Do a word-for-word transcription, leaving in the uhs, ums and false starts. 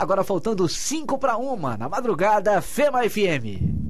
Agora faltando cinco para uma, na madrugada, Fema F M.